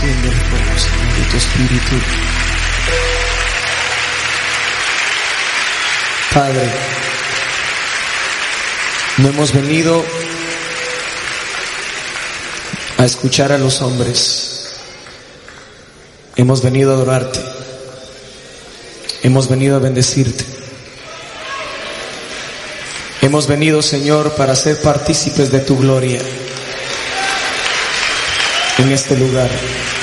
desciende el fuego, Señor, de tu Espíritu. Padre, no hemos venido a escuchar a los hombres, hemos venido a adorarte, hemos venido a bendecirte, hemos venido, Señor, para ser partícipes de tu gloria en este lugar.